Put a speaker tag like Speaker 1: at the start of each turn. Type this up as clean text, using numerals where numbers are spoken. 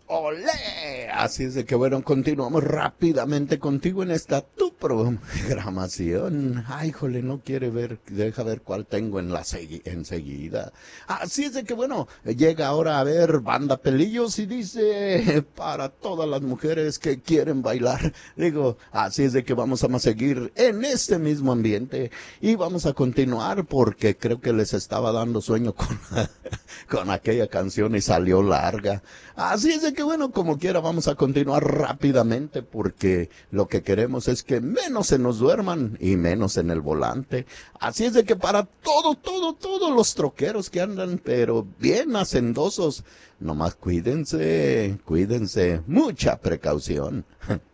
Speaker 1: ¡Olé! Así es de que bueno, continuamos rápidamente contigo en esta tu programación. Ay, jole, no quiere ver, deja ver cuál tengo en enseguida. Así es de que bueno, llega ahora a ver Banda Pelillos y dice, para todas las mujeres que quieren bailar. Digo, así es de que vamos a seguir en este mismo ambiente y vamos a continuar porque creo que les estaba dando sueño con aquella canción y salió larga. Así es de que bueno, como quiera vamos a continuar rápidamente porque lo que queremos es que menos se nos duerman y menos en el volante. Así es de que para todos los troqueros que andan pero bien hacendosos, nomás cuídense, mucha precaución.